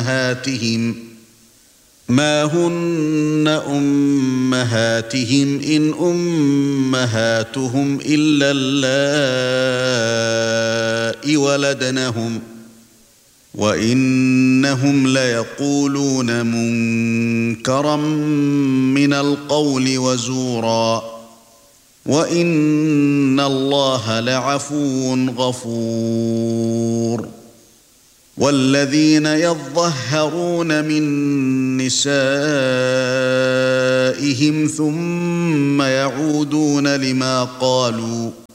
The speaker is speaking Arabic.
ما هن أمهاتهم إن أمهاتهم إلا اللائي ولدنهم وإنهم ليقولون منكرا من القول وزورا وإن الله لعفو غفور والذين يظهرون من نسائهم ثم يعودون لما قالوا